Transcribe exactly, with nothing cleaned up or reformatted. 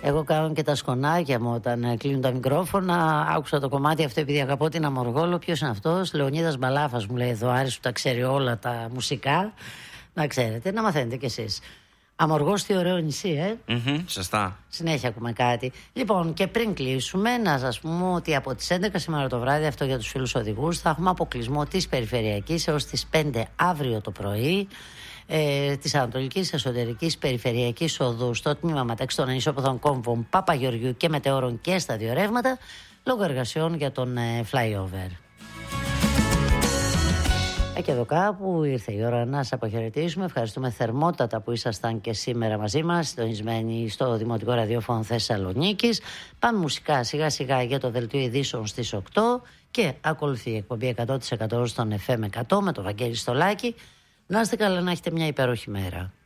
Εγώ κάνω και τα σκονάκια μου όταν κλείνουν τα μικρόφωνα. Άκουσα το κομμάτι αυτό επειδή αγαπώ την Αμοργόλο. Ποιος είναι αυτός? Λεωνίδας Μπαλάφας, μου λέει εδώ. Άρης που τα ξέρει όλα τα μουσικά. Να ξέρετε, να μαθαίνετε κι εσείς. Αμοργός, τι ωραίο νησί, ε. Mm-hmm, σωστά. Συνέχεια ακούμε κάτι. Λοιπόν, και πριν κλείσουμε, να σας πούμε ότι από τις έντεκα σήμερα το βράδυ, αυτό για τους φίλους οδηγούς, θα έχουμε αποκλεισμό της περιφερειακής έως τις πέντε αύριο το πρωί. Ε, της Ανατολικής Εσωτερικής Περιφερειακής Οδού στο τμήμα μεταξύ των ανισόποδων κόμβων Παπαγεωργιού και Μετεώρων και στα δύο ρεύματα, λόγω εργασιών για τον ε, flyover. Ε, και εδώ κάπου ήρθε η ώρα να σας αποχαιρετήσουμε. Ευχαριστούμε θερμότατα που ήσασταν και σήμερα μαζί μας, συντονισμένοι στο Δημοτικό Ραδιόφωνο Θεσσαλονίκης. Πάμε μουσικά σιγά σιγά για το δελτίο ειδήσεων στις οκτώ και ακολουθεί η εκπομπή εκατό τοις εκατό στον εφ εμ εκατό με το Βαγγέλη Στολάκη. Να είστε καλά, να έχετε μια υπέροχη μέρα.